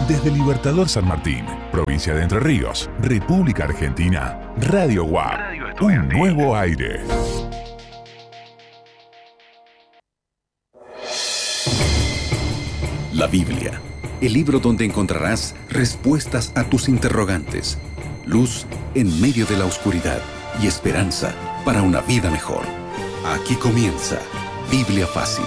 Desde Libertador San Martín, provincia de Entre Ríos, República Argentina, Radio UAP, un nuevo aire. La Biblia, el libro donde encontrarás respuestas a tus interrogantes, luz en medio de la oscuridad y esperanza para una vida mejor. Aquí comienza Biblia Fácil.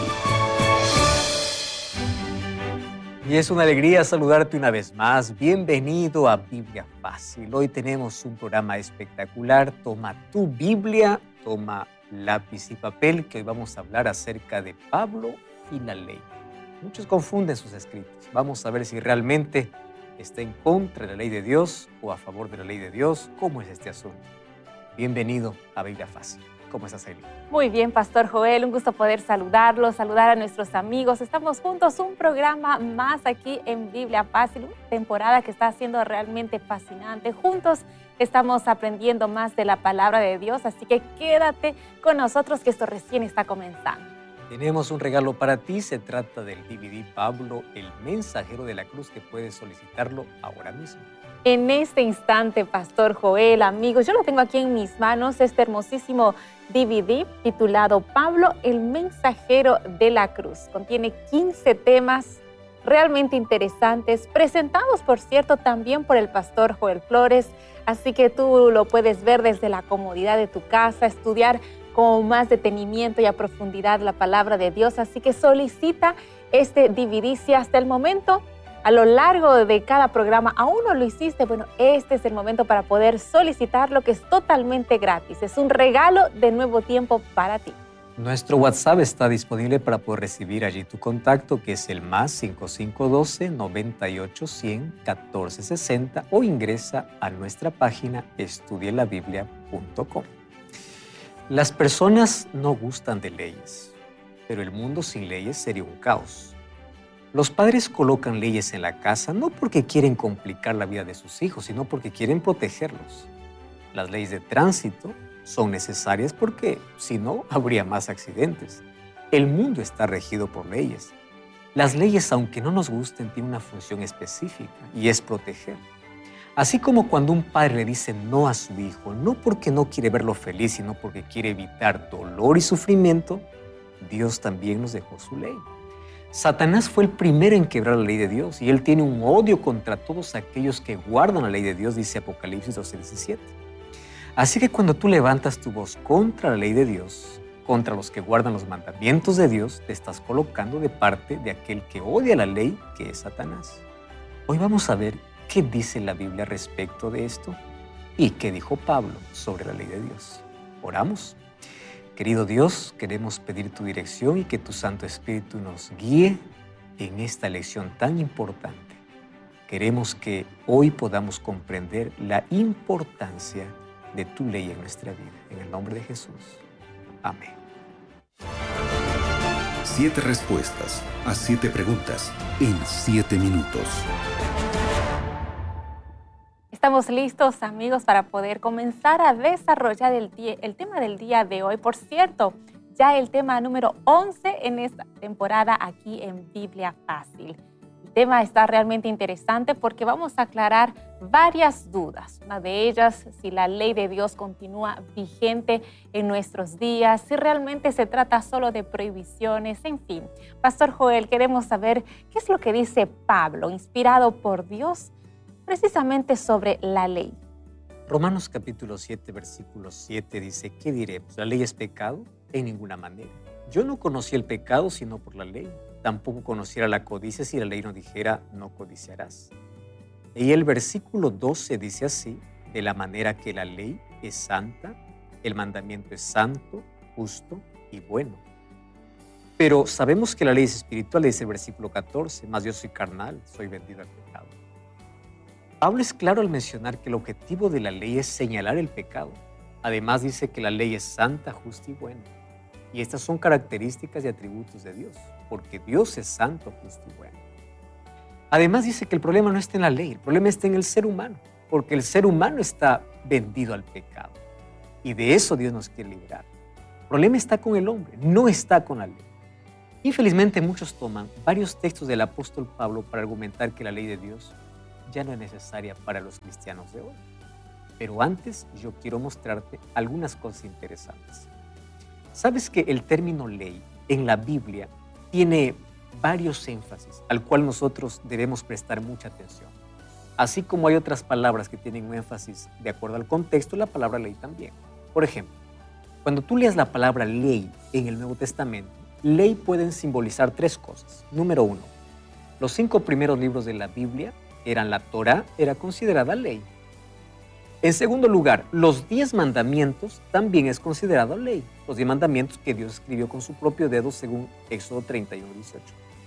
Y es una alegría saludarte una vez más. Bienvenido a Biblia Fácil. Hoy tenemos un programa espectacular. Toma tu Biblia, toma lápiz y papel, que hoy vamos a hablar acerca de Pablo y la ley. Muchos confunden sus escritos. Vamos a ver si realmente está en contra de la ley de Dios o a favor de la ley de Dios. ¿Cómo es este asunto? Bienvenido a Biblia Fácil. ¿Cómo estás, Eli? Muy bien, Pastor Joel, un gusto poder saludarlos, saludar a nuestros amigos. Estamos juntos, un programa más aquí en Biblia Fácil, una temporada que está siendo realmente fascinante. Juntos estamos aprendiendo más de la palabra de Dios, así que quédate con nosotros que esto recién está comenzando. Tenemos un regalo para ti, se trata del DVD Pablo, el mensajero de la cruz, que puedes solicitarlo ahora mismo. En este instante, Pastor Joel, amigos, yo lo tengo aquí en mis manos, este hermosísimo DVD titulado Pablo, el mensajero de la cruz. Contiene 15 temas realmente interesantes, presentados, por cierto, también por el Pastor Joel Flores, así que tú lo puedes ver desde la comodidad de tu casa, estudiar con más detenimiento y a profundidad la palabra de Dios, así que solicita este DVD si hasta el momento, a lo largo de cada programa, aún no lo hiciste. Bueno, este es el momento para poder solicitarlo, que es totalmente gratis. Es un regalo de nuevo tiempo para ti. Nuestro WhatsApp está disponible para poder recibir allí tu contacto, que es el +5512 98 100 1460, o ingresa a nuestra página estudielabiblia.com. Las personas no gustan de leyes, pero el mundo sin leyes sería un caos. Los padres colocan leyes en la casa no porque quieren complicar la vida de sus hijos, sino porque quieren protegerlos. Las leyes de tránsito son necesarias porque, si no, habría más accidentes. El mundo está regido por leyes. Las leyes, aunque no nos gusten, tienen una función específica y es proteger. Así como cuando un padre le dice no a su hijo, no porque no quiere verlo feliz, sino porque quiere evitar dolor y sufrimiento, Dios también nos dejó su ley. Satanás fue el primero en quebrar la ley de Dios y él tiene un odio contra todos aquellos que guardan la ley de Dios, dice Apocalipsis 12:17. Así que cuando tú levantas tu voz contra la ley de Dios, contra los que guardan los mandamientos de Dios, te estás colocando de parte de aquel que odia la ley, que es Satanás. Hoy vamos a ver qué dice la Biblia respecto de esto y qué dijo Pablo sobre la ley de Dios. Oramos. Querido Dios, queremos pedir tu dirección y que tu Santo Espíritu nos guíe en esta lección tan importante. Queremos que hoy podamos comprender la importancia de tu ley en nuestra vida. En el nombre de Jesús. Amén. 7 respuestas a 7 preguntas en 7 minutos. Estamos listos, amigos, para poder comenzar a desarrollar el tema del día de hoy. Por cierto, ya el tema número 11 en esta temporada aquí en Biblia Fácil. El tema está realmente interesante porque vamos a aclarar varias dudas. Una de ellas, si la ley de Dios continúa vigente en nuestros días, si realmente se trata solo de prohibiciones, en fin. Pastor Joel, queremos saber qué es lo que dice Pablo, inspirado por Dios, precisamente sobre la ley. Romanos capítulo 7, versículo 7 dice, ¿qué diremos? ¿La ley es pecado? En ninguna manera. Yo no conocí el pecado sino por la ley. Tampoco conociera la codicia si la ley no dijera, no codiciarás. Y el versículo 12 dice así, de la manera que la ley es santa, el mandamiento es santo, justo y bueno. Pero sabemos que la ley es espiritual, dice el versículo 14, mas yo soy carnal, soy vendido al pecado. Pablo es claro al mencionar que el objetivo de la ley es señalar el pecado. Además dice que la ley es santa, justa y buena. Y estas son características y atributos de Dios, porque Dios es santo, justo y bueno. Además dice que el problema no está en la ley, el problema está en el ser humano, porque el ser humano está vendido al pecado. Y de eso Dios nos quiere librar. El problema está con el hombre, no está con la ley. Infelizmente muchos toman varios textos del apóstol Pablo para argumentar que la ley de Dios ya no es necesaria para los cristianos de hoy. Pero antes yo quiero mostrarte algunas cosas interesantes. ¿Sabes que el término ley en la Biblia tiene varios énfasis al cual nosotros debemos prestar mucha atención? Así como hay otras palabras que tienen un énfasis de acuerdo al contexto, la palabra ley también. Por ejemplo, cuando tú leas la palabra ley en el Nuevo Testamento, ley pueden simbolizar tres cosas. Número uno, los 5 primeros libros de la Biblia eran la Torá, era considerada ley. En segundo lugar, los 10 mandamientos también es considerado ley. Los 10 mandamientos que Dios escribió con su propio dedo según Éxodo 31:18.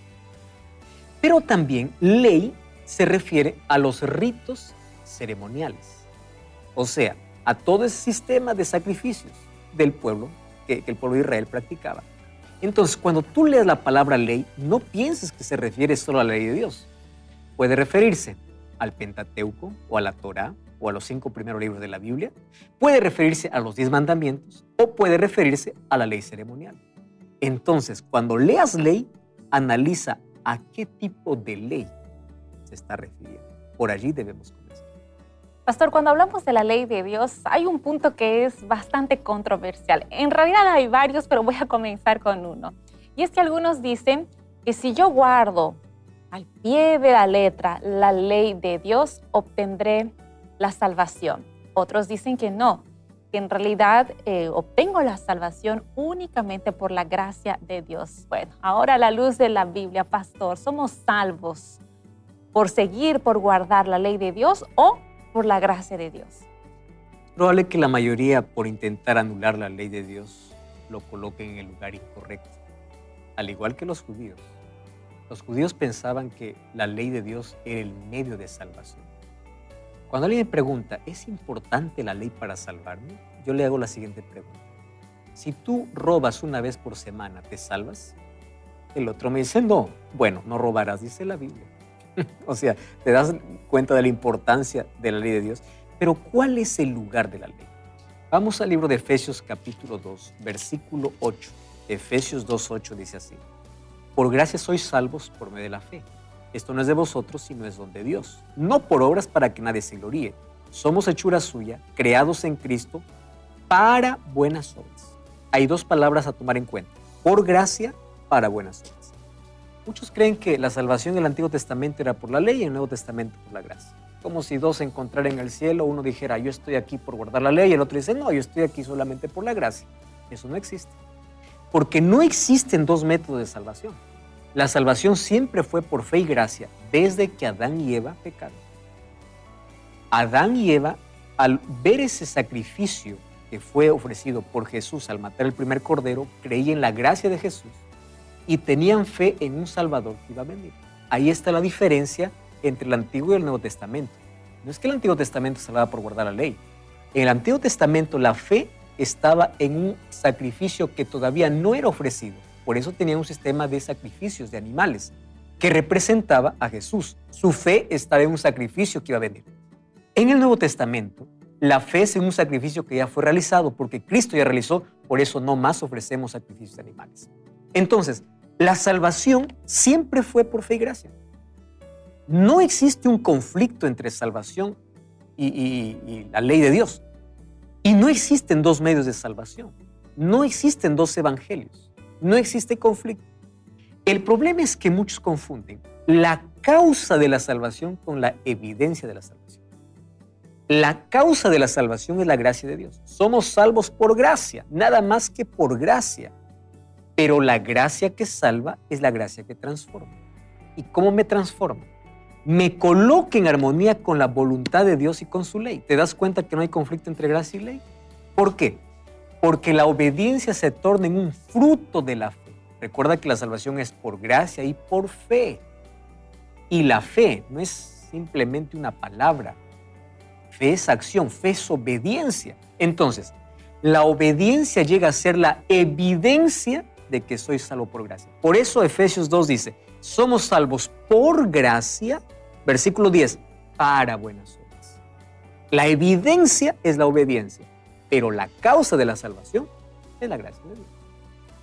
Pero también ley se refiere a los ritos ceremoniales. O sea, a todo ese sistema de sacrificios del pueblo que el pueblo de Israel practicaba. Entonces, cuando tú lees la palabra ley, no pienses que se refiere solo a la ley de Dios. Puede referirse al Pentateuco o a la Torá o a los 5 primeros libros de la Biblia. Puede referirse a los 10 mandamientos o puede referirse a la ley ceremonial. Entonces, cuando leas ley, analiza a qué tipo de ley se está refiriendo. Por allí debemos comenzar. Pastor, cuando hablamos de la ley de Dios, hay un punto que es bastante controversial. En realidad hay varios, pero voy a comenzar con uno. Y es que algunos dicen que si yo guardo al pie de la letra la ley de Dios, obtendré la salvación. Otros dicen que no, que en realidad obtengo la salvación únicamente por la gracia de Dios. Bueno, ahora a la luz de la Biblia, pastor, ¿somos salvos por seguir, por guardar la ley de Dios o por la gracia de Dios? Probable que la mayoría, por intentar anular la ley de Dios, lo coloquen en el lugar incorrecto, al igual que los judíos. Los judíos pensaban que la ley de Dios era el medio de salvación. Cuando alguien me pregunta, ¿es importante la ley para salvarme? Yo le hago la siguiente pregunta. Si tú robas una vez por semana, ¿te salvas? El otro me dice, no. Bueno, no robarás, dice la Biblia. O sea, te das cuenta de la importancia de la ley de Dios. Pero ¿cuál es el lugar de la ley? Vamos al libro de Efesios capítulo 2, versículo 8. Efesios 2:8 dice así. Por gracia sois salvos por medio de la fe. Esto no es de vosotros, sino es don de Dios. No por obras para que nadie se gloríe. Somos hechura suya, creados en Cristo para buenas obras. Hay 2 palabras a tomar en cuenta. Por gracia, para buenas obras. Muchos creen que la salvación en el Antiguo Testamento era por la ley y en el Nuevo Testamento por la gracia. Como si 2 se encontraran en el cielo, uno dijera, yo estoy aquí por guardar la ley, y el otro dice, no, yo estoy aquí solamente por la gracia. Eso no existe. Porque no existen 2 métodos de salvación. La salvación siempre fue por fe y gracia, desde que Adán y Eva pecaron. Adán y Eva, al ver ese sacrificio que fue ofrecido por Jesús al matar el primer cordero, creían en la gracia de Jesús y tenían fe en un Salvador que iba a venir. Ahí está la diferencia entre el Antiguo y el Nuevo Testamento. No es que el Antiguo Testamento salvaba por guardar la ley. En el Antiguo Testamento la fe estaba en un sacrificio que todavía no era ofrecido. Por eso tenía un sistema de sacrificios de animales que representaba a Jesús. Su fe estaba en un sacrificio que iba a venir. En el Nuevo Testamento, la fe es en un sacrificio que ya fue realizado porque Cristo ya realizó, por eso no más ofrecemos sacrificios de animales. Entonces, la salvación siempre fue por fe y gracia. No existe un conflicto entre salvación y la ley de Dios. Y no existen 2 medios de salvación. No existen 2 evangelios. No existe conflicto. El problema es que muchos confunden la causa de la salvación con la evidencia de la salvación. La causa de la salvación es la gracia de Dios. Somos salvos por gracia, nada más que por gracia. Pero la gracia que salva es la gracia que transforma. ¿Y cómo me transforma? Me coloca en armonía con la voluntad de Dios y con su ley. ¿Te das cuenta que no hay conflicto entre gracia y ley? ¿Por qué? Porque la obediencia se torna en un fruto de la fe. Recuerda que la salvación es por gracia y por fe. Y la fe no es simplemente una palabra. Fe es acción, fe es obediencia. Entonces, la obediencia llega a ser la evidencia de que soy salvo por gracia. Por eso Efesios 2 dice, somos salvos por gracia, versículo 10, para buenas obras. La evidencia es la obediencia, pero la causa de la salvación es la gracia de Dios.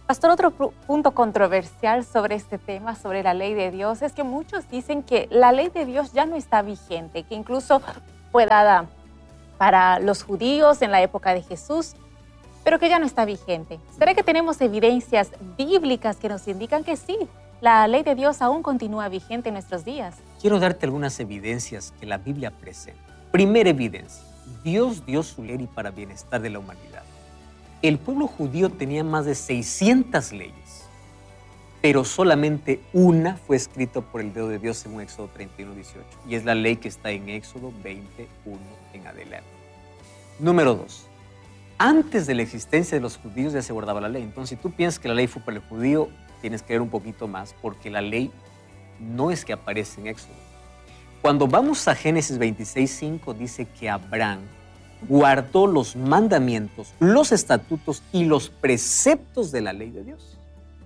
Pastor, otro punto controversial sobre este tema, sobre la ley de Dios, es que muchos dicen que la ley de Dios ya no está vigente, que incluso fue dada para los judíos en la época de Jesús, pero que ya no está vigente. ¿Será que tenemos evidencias bíblicas que nos indican que sí, la ley de Dios aún continúa vigente en nuestros días? Quiero darte algunas evidencias que la Biblia presenta. Primera evidencia, Dios dio su ley para bienestar de la humanidad. El pueblo judío tenía más de 600 leyes, pero solamente una fue escrita por el dedo de Dios según Éxodo 31:18, y es la ley que está en Éxodo 21 en adelante. Número 2. Antes de la existencia de los judíos ya se guardaba la ley. Entonces, si tú piensas que la ley fue para el judío, tienes que ver un poquito más, porque la ley no es que aparece en Éxodo. Cuando vamos a Génesis 26:5, dice que Abraham guardó los mandamientos, los estatutos y los preceptos de la ley de Dios.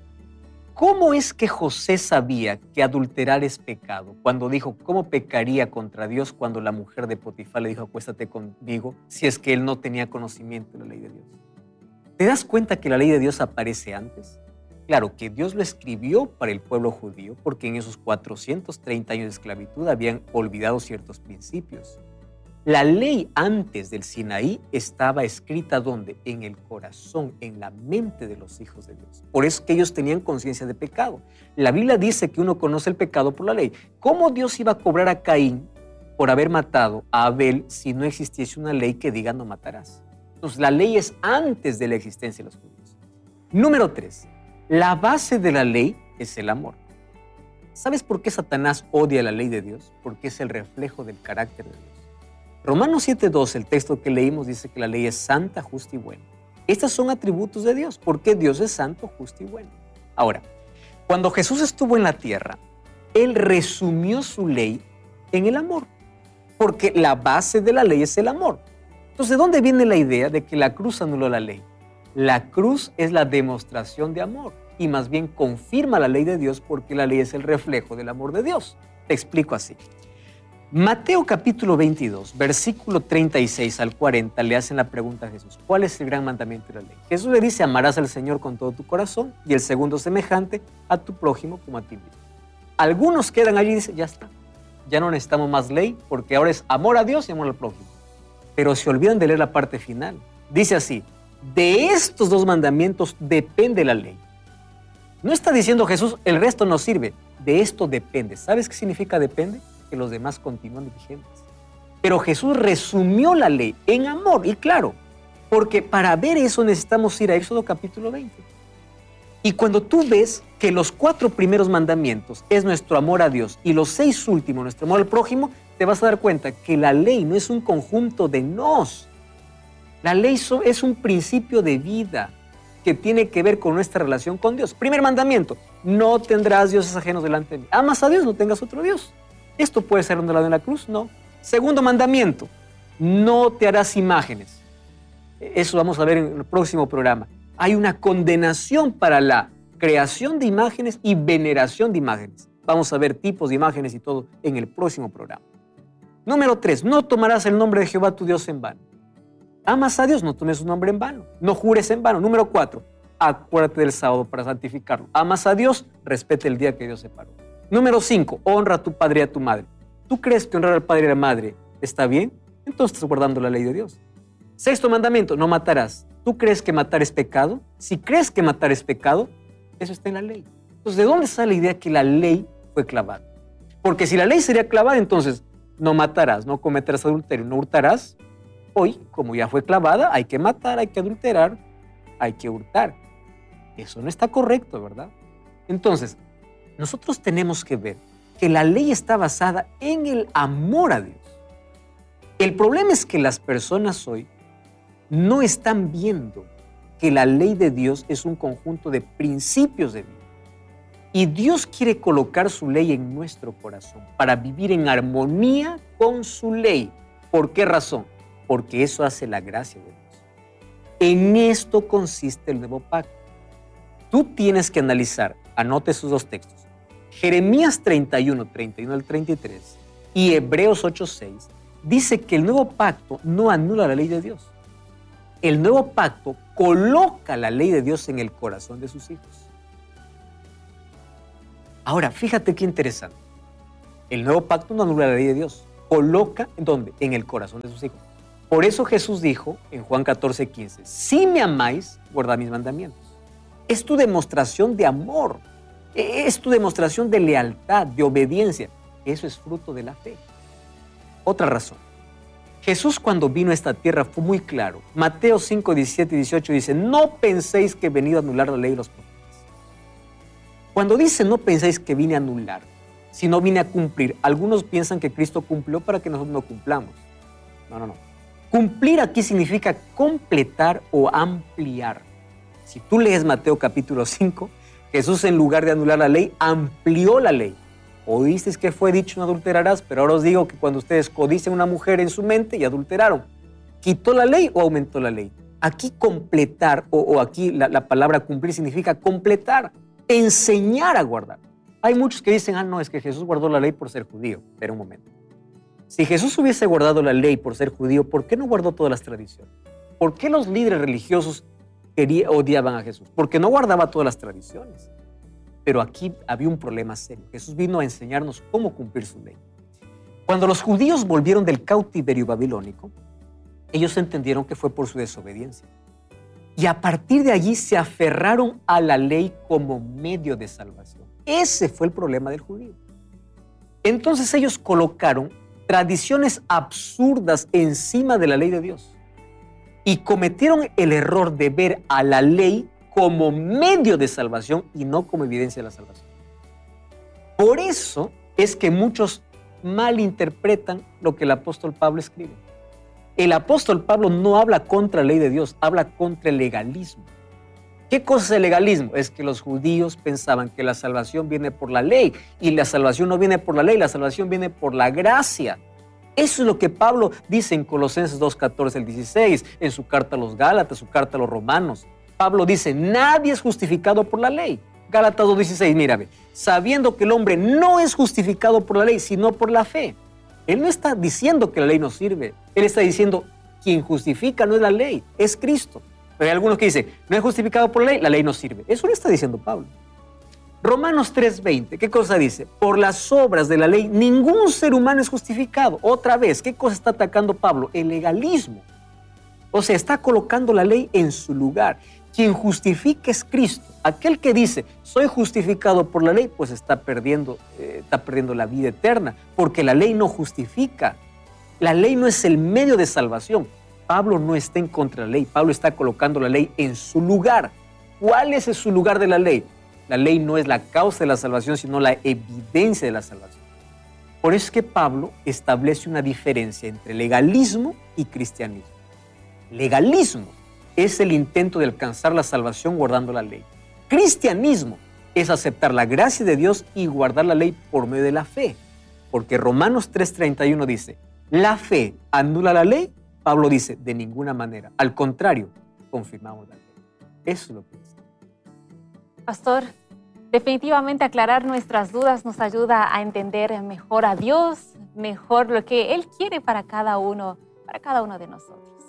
¿Cómo es que José sabía que adulterar es pecado? Cuando dijo, ¿cómo pecaría contra Dios cuando la mujer de Potifar le dijo, acuéstate conmigo, si es que él no tenía conocimiento de la ley de Dios? ¿Te das cuenta que la ley de Dios aparece antes? Claro que Dios lo escribió para el pueblo judío porque en esos 430 años de esclavitud habían olvidado ciertos principios. La ley antes del Sinaí estaba escrita ¿dónde? En el corazón, en la mente de los hijos de Dios. Por eso que ellos tenían conciencia de pecado. La Biblia dice que uno conoce el pecado por la ley. ¿Cómo Dios iba a cobrar a Caín por haber matado a Abel si no existiese una ley que diga no matarás? Entonces la ley es antes de la existencia de los judíos. Número 3. La base de la ley es el amor. ¿Sabes por qué Satanás odia la ley de Dios? Porque es el reflejo del carácter de Dios. Romanos 7:2, el texto que leímos, dice que la ley es santa, justa y buena. Estos son atributos de Dios, porque Dios es santo, justo y bueno. Ahora, cuando Jesús estuvo en la tierra, Él resumió su ley en el amor, porque la base de la ley es el amor. Entonces, ¿de dónde viene la idea de que la cruz anuló la ley? La cruz es la demostración de amor y más bien confirma la ley de Dios porque la ley es el reflejo del amor de Dios. Te explico así. Mateo capítulo 22, versículo 36 al 40, le hacen la pregunta a Jesús, ¿cuál es el gran mandamiento de la ley? Jesús le dice, amarás al Señor con todo tu corazón, y el segundo semejante a tu prójimo como a ti mismo. Algunos quedan allí y dicen, ya está, ya no necesitamos más ley, porque ahora es amor a Dios y amor al prójimo. Pero se olvidan de leer la parte final. Dice así, de estos dos mandamientos depende la ley. No está diciendo Jesús, el resto no sirve, de esto depende. ¿Sabes qué significa depende? Que los demás continúan vigentes. Pero Jesús resumió la ley en amor, y claro, porque para ver eso necesitamos ir a Éxodo capítulo 20. Y cuando tú ves que los 4 primeros mandamientos es nuestro amor a Dios y los 6 últimos nuestro amor al prójimo, te vas a dar cuenta que la ley no es un conjunto de nos. La ley es un principio de vida que tiene que ver con nuestra relación con Dios. Primer mandamiento, no tendrás dioses ajenos delante de mí. Amas a Dios, no tengas otro Dios. ¿Esto puede ser anulado en la cruz? No. Segundo mandamiento, no te harás imágenes. Eso vamos a ver en el próximo programa. Hay una condenación para la creación de imágenes y veneración de imágenes. Vamos a ver tipos de imágenes y todo en el próximo programa. Número 3, no tomarás el nombre de Jehová tu Dios en vano. Amas a Dios, no tomes su nombre en vano. No jures en vano. Número 4, acuérdate del sábado para santificarlo. Amas a Dios, respeta el día que Dios separó. Número 5, honra a tu padre y a tu madre. ¿Tú crees que honrar al padre y a la madre está bien? Entonces estás guardando la ley de Dios. Sexto mandamiento, no matarás. ¿Tú crees que matar es pecado? Si crees que matar es pecado, eso está en la ley. Entonces, ¿de dónde sale la idea que la ley fue clavada? Porque si la ley sería clavada, entonces no matarás, no cometerás adulterio, no hurtarás. Hoy, como ya fue clavada, hay que matar, hay que adulterar, hay que hurtar. Eso no está correcto, ¿verdad? Entonces, nosotros tenemos que ver que la ley está basada en el amor a Dios. El problema es que las personas hoy no están viendo que la ley de Dios es un conjunto de principios de vida. Y Dios quiere colocar su ley en nuestro corazón para vivir en armonía con su ley. ¿Por qué razón? Porque eso hace la gracia de Dios. En esto consiste el nuevo pacto. Tú tienes que analizar, anote esos 2 textos, Jeremías 31 al 33 y Hebreos 8:6, dice que el nuevo pacto no anula la ley de Dios. el nuevo pacto coloca la ley de Dios en el corazón de sus hijos. Ahora, fíjate qué interesante. El nuevo pacto no anula la ley de Dios. Coloca, ¿en dónde? En el corazón de sus hijos. Por eso Jesús dijo en Juan 14:15, si me amáis, guardad mis mandamientos. Es tu demostración de amor. Es tu demostración de lealtad, de obediencia. Eso es fruto de la fe. Otra razón. Jesús cuando vino a esta tierra fue muy claro. Mateo 5, 17 y 18 dice, no penséis que he venido a anular la ley y los profetas. Cuando dice no penséis que vine a anular, sino vine a cumplir, algunos piensan que Cristo cumplió para que nosotros no cumplamos. No. Cumplir aquí significa completar o ampliar. Si tú lees Mateo capítulo 5, Jesús en lugar de anular la ley, amplió la ley. Oísteis que fue dicho no adulterarás, pero ahora os digo que cuando ustedes codician a una mujer en su mente y adulteraron, ¿quitó la ley o aumentó la ley? Aquí completar, o aquí la palabra cumplir significa completar, enseñar a guardar. Hay muchos que dicen, no, es que Jesús guardó la ley por ser judío. Pero un momento. Si Jesús hubiese guardado la ley por ser judío, ¿por qué no guardó todas las tradiciones? ¿Por qué los líderes religiosos odiaban a Jesús? Porque no guardaba todas las tradiciones. Pero aquí había un problema serio. Jesús vino a enseñarnos cómo cumplir su ley. Cuando los judíos volvieron del cautiverio babilónico, ellos entendieron que fue por su desobediencia. Y a partir de allí se aferraron a la ley como medio de salvación. Ese fue el problema del judío. Entonces ellos colocaron tradiciones absurdas encima de la ley de Dios y cometieron el error de ver a la ley como medio de salvación y no como evidencia de la salvación. Por eso es que muchos malinterpretan lo que el apóstol Pablo escribe. El apóstol Pablo no habla contra la ley de Dios, habla contra el legalismo. ¿Qué cosa es el legalismo? Es que los judíos pensaban que la salvación viene por la ley y la salvación no viene por la ley, la salvación viene por la gracia. Eso es lo que Pablo dice en Colosenses 2, 14 al 16, en su carta a los Gálatas, su carta a los Romanos. Pablo dice, nadie es justificado por la ley. Gálatas 2, 16, mírame, sabiendo que el hombre no es justificado por la ley, sino por la fe. Él no está diciendo que la ley no sirve, él está diciendo, quien justifica no es la ley, es Cristo. Pero hay algunos que dicen, no es justificado por la ley no sirve. Eso no está diciendo Pablo. Romanos 3:20, ¿qué cosa dice? Por las obras de la ley, ningún ser humano es justificado. Otra vez, ¿qué cosa está atacando Pablo? El legalismo. O sea, está colocando la ley en su lugar. Quien justifica es Cristo. Aquel que dice, soy justificado por la ley, pues está perdiendo la vida eterna, porque la ley no justifica. La ley no es el medio de salvación. Pablo no está en contra de la ley, Pablo está colocando la ley en su lugar. ¿Cuál es su lugar de la ley? La ley no es la causa de la salvación, sino la evidencia de la salvación. Por eso es que Pablo establece una diferencia entre legalismo y cristianismo. Legalismo es el intento de alcanzar la salvación guardando la ley. Cristianismo es aceptar la gracia de Dios y guardar la ley por medio de la fe. Porque Romanos 3:31 dice, la fe anula la ley. Pablo dice, de ninguna manera. Al contrario, confirmamos la ley. Eso es lo que dice. Pastor, definitivamente aclarar nuestras dudas nos ayuda a entender mejor a Dios, mejor lo que Él quiere para cada uno de nosotros.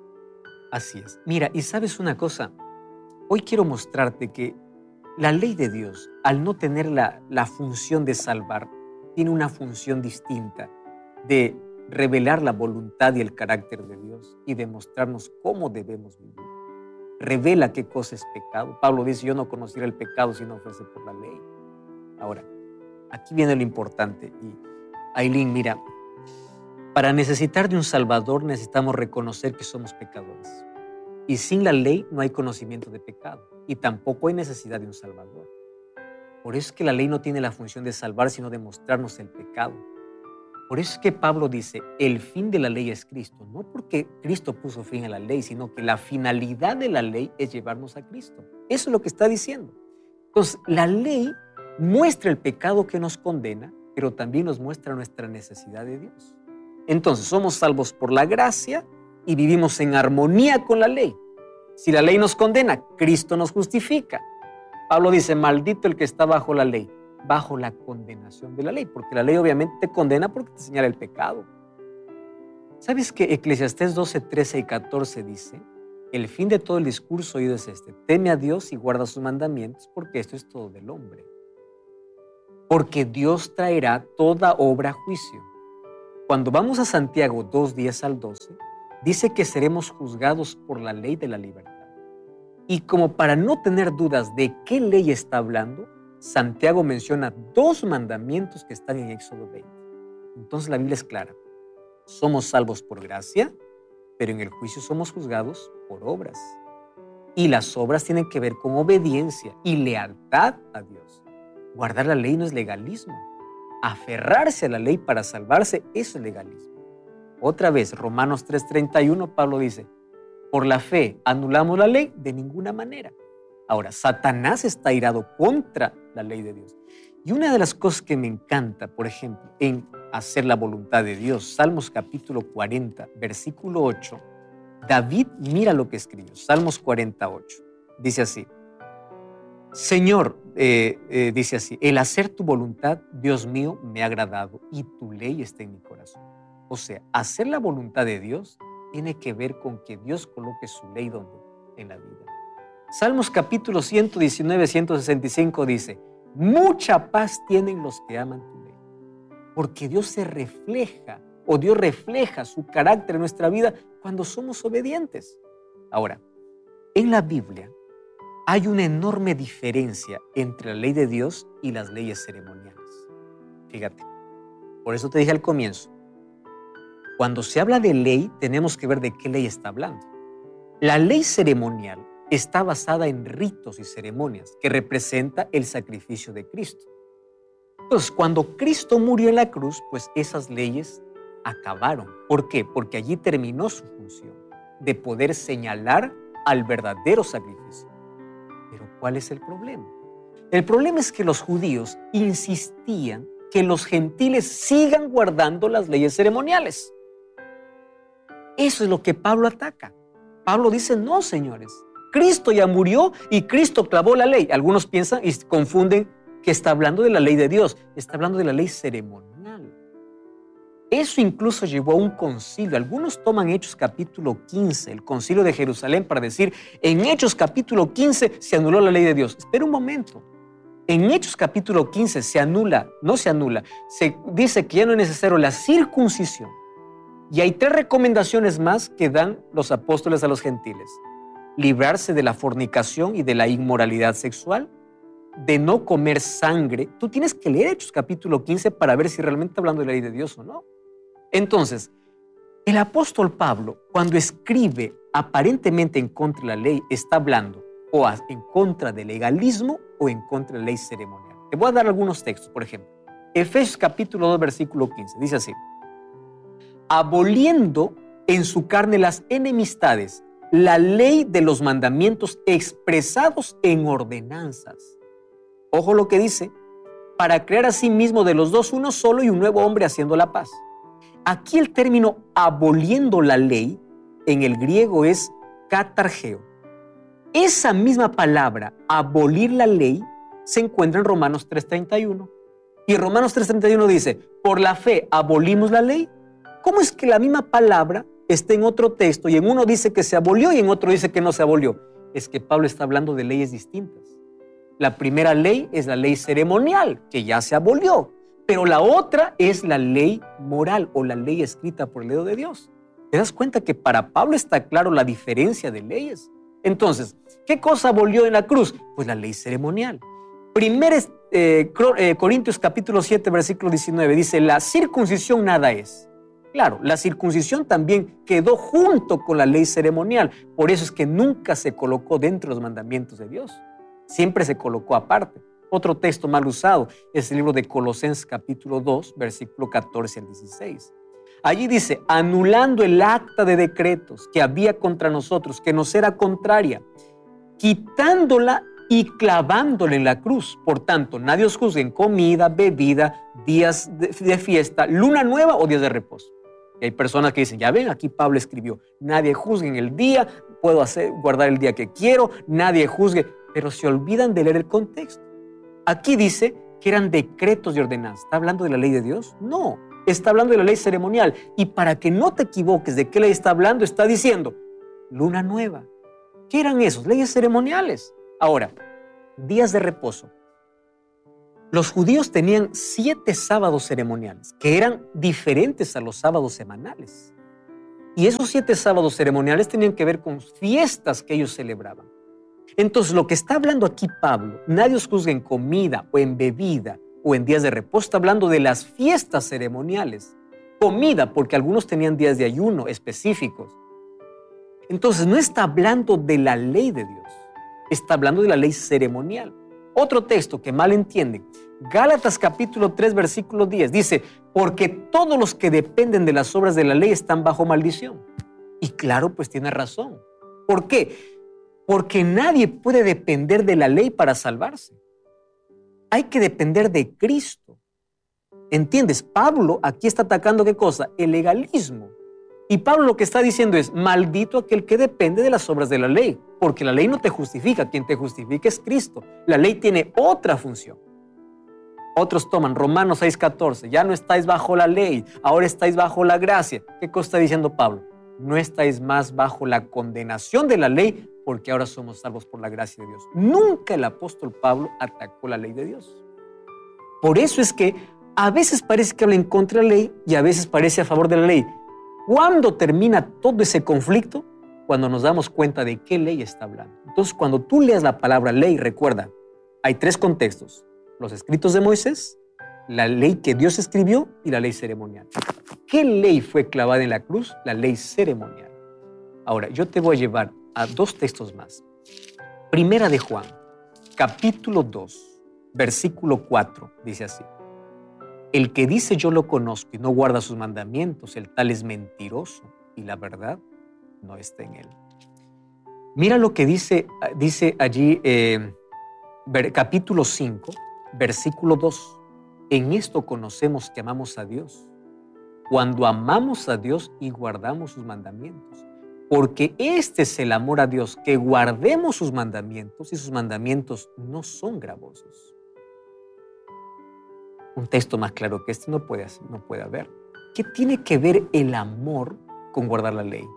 Así es. Mira, y sabes una cosa, hoy quiero mostrarte que la ley de Dios, al no tener la función de salvar, tiene una función distinta de revelar la voluntad y el carácter de Dios y demostrarnos cómo debemos vivir. Revela qué cosa es pecado. Pablo dice, yo no conociera el pecado si no fuese por la ley. Ahora, aquí viene lo importante. Y Aileen, mira, para necesitar de un Salvador necesitamos reconocer que somos pecadores. Y sin la ley no hay conocimiento de pecado. Y tampoco hay necesidad de un Salvador. Por eso es que la ley no tiene la función de salvar, sino de mostrarnos el pecado. Por eso es que Pablo dice, el fin de la ley es Cristo. No porque Cristo puso fin a la ley, sino que la finalidad de la ley es llevarnos a Cristo. Eso es lo que está diciendo. Entonces, la ley muestra el pecado que nos condena, pero también nos muestra nuestra necesidad de Dios. Entonces, somos salvos por la gracia y vivimos en armonía con la ley. Si la ley nos condena, Cristo nos justifica. Pablo dice, maldito el que está bajo la ley, bajo la condenación de la ley, porque la ley obviamente te condena porque te señala el pecado. ¿Sabes que Eclesiastés 12, 13 y 14 dice? el fin de todo el discurso oído es este: teme a Dios y guarda sus mandamientos, porque esto es todo del hombre. Porque Dios traerá toda obra a juicio. Cuando vamos a Santiago 2, 10 al 12, dice que seremos juzgados por la ley de la libertad. Y como para no tener dudas de qué ley está hablando, Santiago menciona 2 mandamientos que están en Éxodo 20. Entonces la Biblia es clara. Somos salvos por gracia, pero en el juicio somos juzgados por obras. Y las obras tienen que ver con obediencia y lealtad a Dios. Guardar la ley no es legalismo. Aferrarse a la ley para salvarse, eso es legalismo. Otra vez, Romanos 3:31, Pablo dice: por la fe anulamos la ley, de ninguna manera. Ahora, Satanás está irado contra la ley de Dios. Y una de las cosas que me encanta, por ejemplo, en hacer la voluntad de Dios, Salmos capítulo 40, versículo 8, David mira lo que escribió, Salmos 48, dice así: Señor, dice así, el hacer tu voluntad, Dios mío, me ha agradado y tu ley está en mi corazón. O sea, hacer la voluntad de Dios tiene que ver con que Dios coloque su ley donde, en la vida. Salmos capítulo 119, 165 dice: mucha paz tienen los que aman tu ley, porque Dios se refleja, o Dios refleja su carácter en nuestra vida cuando somos obedientes. Ahora, en la Biblia hay una enorme diferencia entre la ley de Dios y las leyes ceremoniales. Fíjate, por eso te dije al comienzo, cuando se habla de ley, tenemos que ver de qué ley está hablando. La ley ceremonial está basada en ritos y ceremonias que representa el sacrificio de Cristo. Entonces, cuando Cristo murió en la cruz, pues esas leyes acabaron. ¿Por qué? Porque allí terminó su función de poder señalar al verdadero sacrificio. Pero ¿cuál es el problema? El problema es que los judíos insistían que los gentiles sigan guardando las leyes ceremoniales. Eso es lo que Pablo ataca. Pablo dice: no, señores, Cristo ya murió y Cristo clavó la ley. Algunos piensan y confunden que está hablando de la ley de Dios. Está hablando de la ley ceremonial. Eso incluso llevó a un concilio. Algunos toman Hechos capítulo 15, el concilio de Jerusalén, para decir: en Hechos capítulo 15 se anuló la ley de Dios. Espera un momento. En Hechos capítulo 15 no se anula. Se dice que ya no es necesario la circuncisión. Y hay 3 recomendaciones más que dan los apóstoles a los gentiles: librarse de la fornicación y de la inmoralidad sexual, de no comer sangre. Tú tienes que leer Hechos capítulo 15 para ver si realmente está hablando de la ley de Dios o no. Entonces, el apóstol Pablo, cuando escribe aparentemente en contra de la ley, está hablando o en contra del legalismo o en contra de la ley ceremonial. Te voy a dar algunos textos, por ejemplo. Efesios capítulo 2, versículo 15, dice así: aboliendo en su carne las enemistades, la ley de los mandamientos expresados en ordenanzas. Ojo lo que dice: para crear a sí mismo de los dos uno solo y un nuevo hombre haciendo la paz. Aquí el término aboliendo la ley en el griego es katargeo. Esa misma palabra, abolir la ley, se encuentra en Romanos 3:31. Y Romanos 3:31 dice: por la fe abolimos la ley. ¿Cómo es que la misma palabra está en otro texto y en uno dice que se abolió y en otro dice que no se abolió? Es que Pablo está hablando de leyes distintas. La primera ley es la ley ceremonial, que ya se abolió, pero la otra es la ley moral o la ley escrita por el dedo de Dios. ¿Te das cuenta que para Pablo está claro la diferencia de leyes? Entonces, ¿qué cosa abolió en la cruz? Pues la ley ceremonial. Corintios capítulo 7, versículo 19, dice: la circuncisión nada es. Claro, la circuncisión también quedó junto con la ley ceremonial. Por eso es que nunca se colocó dentro de los mandamientos de Dios. Siempre se colocó aparte. Otro texto mal usado es el libro de Colosenses capítulo 2, versículo 14 al 16. Allí dice: anulando el acta de decretos que había contra nosotros, que nos era contraria, quitándola y clavándola en la cruz. Por tanto, nadie os juzgue en comida, bebida, días de fiesta, luna nueva o días de reposo. Y hay personas que dicen: ya ven, aquí Pablo escribió: nadie juzgue en el día, puedo guardar el día que quiero, nadie juzgue. Pero se olvidan de leer el contexto. Aquí dice que eran decretos y ordenanzas. ¿Está hablando de la ley de Dios? No, está hablando de la ley ceremonial. Y para que no te equivoques de qué ley está hablando, está diciendo: luna nueva, ¿Qué eran esos? Leyes ceremoniales. Ahora, días de reposo. Los judíos tenían 7 sábados ceremoniales, que eran diferentes a los sábados semanales. Y esos 7 sábados ceremoniales tenían que ver con fiestas que ellos celebraban. Entonces, lo que está hablando aquí Pablo, nadie os juzgue en comida o en bebida o en días de reposo, está hablando de las fiestas ceremoniales. Comida, porque algunos tenían días de ayuno específicos. Entonces, no está hablando de la ley de Dios, está hablando de la ley ceremonial. Otro texto que mal entienden, Gálatas capítulo 3, versículo 10, dice, porque todos los que dependen de las obras de la ley están bajo maldición. Y claro, pues tiene razón. ¿Por qué? Porque nadie puede depender de la ley para salvarse. Hay que depender de Cristo. ¿Entiendes? Pablo aquí está atacando ¿qué cosa? El legalismo. Y Pablo lo que está diciendo es, maldito aquel que depende de las obras de la ley, porque la ley no te justifica, quien te justifica es Cristo. La ley tiene otra función. Otros toman Romanos 6:14, ya no estáis bajo la ley, ahora estáis bajo la gracia. ¿Qué cosa está diciendo Pablo? No estáis más bajo la condenación de la ley, porque ahora somos salvos por la gracia de Dios. Nunca el apóstol Pablo atacó la ley de Dios. Por eso es que a veces parece que habla en contra de la ley y a veces parece a favor de la ley. ¿Cuándo termina todo ese conflicto? Cuando nos damos cuenta de qué ley está hablando. Entonces, cuando tú leas la palabra ley, recuerda, hay 3 contextos. Los escritos de Moisés, la ley que Dios escribió y la ley ceremonial. ¿Qué ley fue clavada en la cruz? La ley ceremonial. Ahora, yo te voy a llevar a 2 textos más. Primera de Juan, capítulo 2, versículo 4, dice así. El que dice yo lo conozco y no guarda sus mandamientos, el tal es mentiroso y la verdad no está en él. Mira lo que dice allí capítulo 5, versículo 2. En esto conocemos que amamos a Dios, cuando amamos a Dios y guardamos sus mandamientos. Porque este es el amor a Dios, que guardemos sus mandamientos y sus mandamientos no son gravosos. Un texto más claro que este no puede haber. ¿Qué tiene que ver el amor con guardar la ley?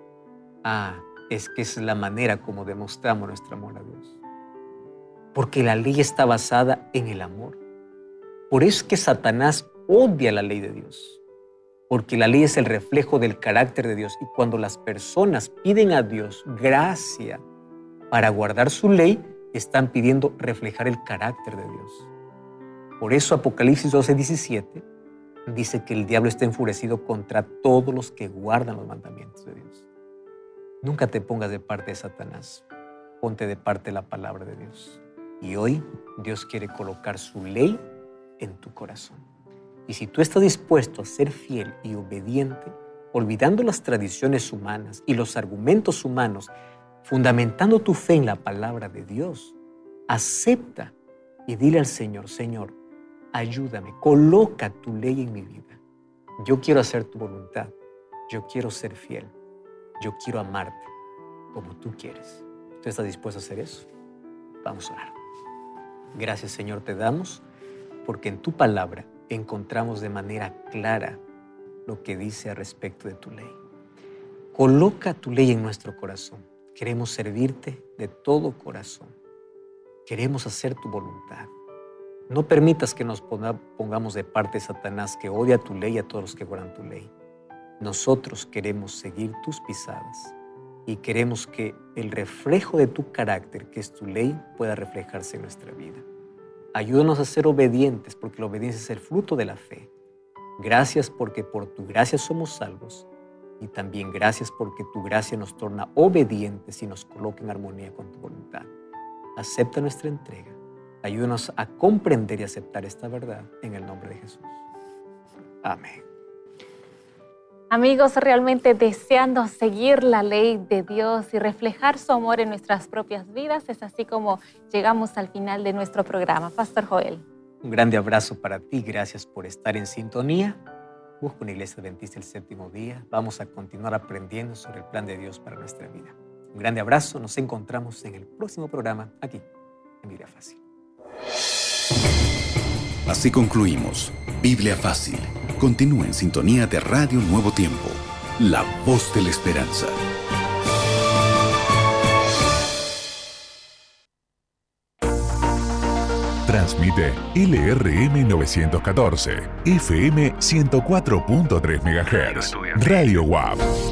Es que es la manera como demostramos nuestro amor a Dios. Porque la ley está basada en el amor. Por eso es que Satanás odia la ley de Dios. Porque la ley es el reflejo del carácter de Dios. Y cuando las personas piden a Dios gracia para guardar su ley, están pidiendo reflejar el carácter de Dios. Por eso Apocalipsis 12:17 dice que el diablo está enfurecido contra todos los que guardan los mandamientos de Dios. Nunca te pongas de parte de Satanás, ponte de parte de la palabra de Dios. Y hoy Dios quiere colocar su ley en tu corazón. Y si tú estás dispuesto a ser fiel y obediente, olvidando las tradiciones humanas y los argumentos humanos, fundamentando tu fe en la palabra de Dios, acepta y dile al Señor, Señor, ayúdame, coloca tu ley en mi vida. Yo quiero hacer tu voluntad, yo quiero ser fiel, yo quiero amarte como tú quieres. ¿Tú estás dispuesto a hacer eso? Vamos a orar. Gracias, Señor, te damos porque en tu palabra encontramos de manera clara lo que dice al respecto de tu ley. Coloca tu ley en nuestro corazón. Queremos servirte de todo corazón. Queremos hacer tu voluntad. No permitas que nos pongamos de parte de Satanás, que odia tu ley y a todos los que guardan tu ley. Nosotros queremos seguir tus pisadas y queremos que el reflejo de tu carácter, que es tu ley, pueda reflejarse en nuestra vida. Ayúdanos a ser obedientes, porque la obediencia es el fruto de la fe. Gracias porque por tu gracia somos salvos y también gracias porque tu gracia nos torna obedientes y nos coloca en armonía con tu voluntad. Acepta nuestra entrega. Ayúdanos a comprender y aceptar esta verdad en el nombre de Jesús. Amén. Amigos, realmente deseando seguir la ley de Dios y reflejar su amor en nuestras propias vidas, es así como llegamos al final de nuestro programa. Pastor Joel. Un grande abrazo para ti. Gracias por estar en sintonía. Busca una iglesia adventista el séptimo día. Vamos a continuar aprendiendo sobre el plan de Dios para nuestra vida. Un grande abrazo. Nos encontramos en el próximo programa aquí en Biblia Fácil. Así concluimos Biblia Fácil. Continúa en sintonía de Radio Nuevo Tiempo, la voz de la esperanza. Transmite LRM 914, FM 104.3 MHz. Radio WAP.